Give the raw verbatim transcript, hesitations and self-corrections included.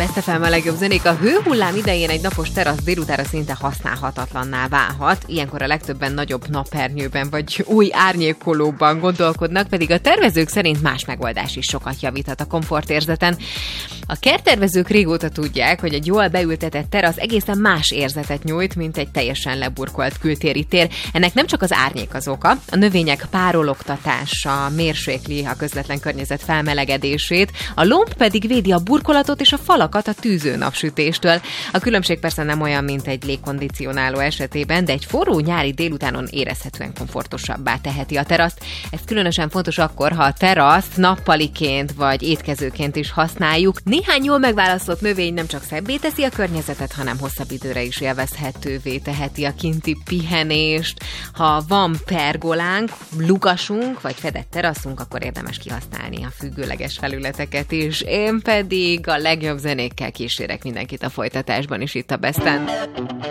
es ef em a legjobb zenék. A hőhullám idején egy napos terasz délutára szinte használhatatlanná válhat. Ilyenkor a legtöbben nagyobb napernyőben vagy új árnyékolóban gondolkodnak, pedig a tervezők szerint más megoldás is sokat javíthat a komfortérzeten. A kerttervezők régóta tudják, hogy egy jól beültetett terasz egészen más érzetet nyújt, mint egy teljesen leburkolt kültéri tér. Ennek nem csak az árnyék az oka, a növények párologtatása mérsékli a közvetlen környezet felmelegedését, a lomb pedig védi a burkolatot és a falakat a tűző napsütéstől. A különbség persze nem olyan, mint egy légkondicionáló esetében, de egy forró nyári délutánon érezhetően komfortosabbá teheti a teraszt. Ez különösen fontos akkor, ha a teraszt nappaliként vagy étkezőként is használjuk. Néhány jól megválasztott növény nem csak szebbé teszi a környezetet, hanem hosszabb időre is élvezhetővé teheti a kinti pihenést. Ha van pergolánk, lugasunk vagy fedett teraszunk, akkor érdemes kihasználni a függőleges felületeket is. Én pedig a legjobb zenékkel kísérek mindenkit a folytatásban is itt a Besten.